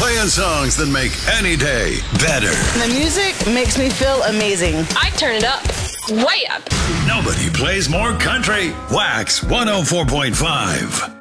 Playing songs that make any day better. The music makes me feel amazing. I turn it up, way up. Nobody plays more country. Wax 104.5.